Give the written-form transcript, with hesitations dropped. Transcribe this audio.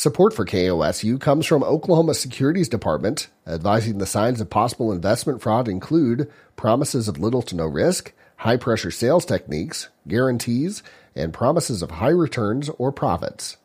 Support for KOSU comes from Oklahoma Securities Department, advising the signs of possible investment fraud include promises of little to no risk, high-pressure sales techniques, guarantees, and promises of high returns or profits.